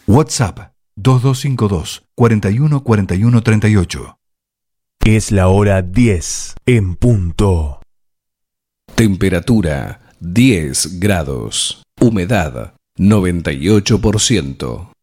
WhatsApp 2252 41 41 38. Es la hora 10 en punto. Temperatura 10 grados. Humedad 98%.